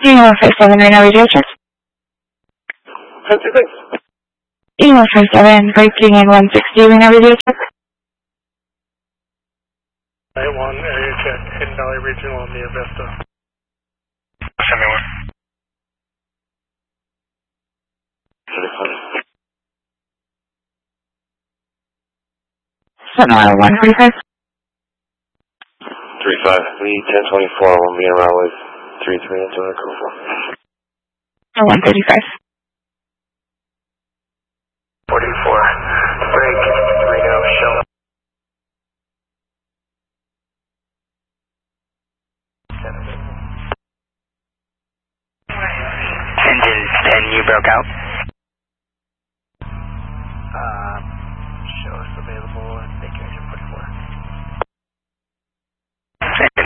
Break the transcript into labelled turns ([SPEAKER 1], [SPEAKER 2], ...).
[SPEAKER 1] Email 57 right now, radio check.
[SPEAKER 2] 56.
[SPEAKER 1] Email 57, breaking in 160 right now, radio check.
[SPEAKER 2] 1 area check, Hidden Valley Regional near Vista.
[SPEAKER 1] 145.
[SPEAKER 3] 35, lead 1024, will be around with 33 into the Kufa.
[SPEAKER 1] 135.
[SPEAKER 2] 44, break, Reno, show.
[SPEAKER 4] Engine 10, you broke out.